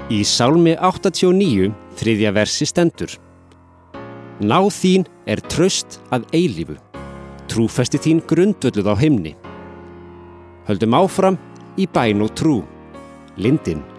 Í Sálmi 89, 3. versi stendur: Náð þín er traust að eilífu, trúfesti þín grundvölluð á himni. Höldum áfram í bæn og trú. Lindin.